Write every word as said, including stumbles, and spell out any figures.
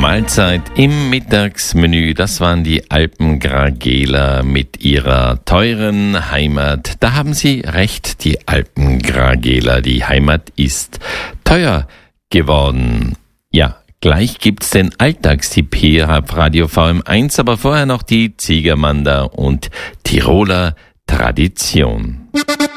Mahlzeit im Mittagsmenü. Das waren die Alpengrageler mit ihrer teuren Heimat. Da haben Sie recht, die Alpengrageler. Die Heimat ist teuer geworden. Ja, gleich gibt's den Alltagstipp hier auf Radio V M eins, aber vorher noch die Ziegermander und Tiroler Tradition.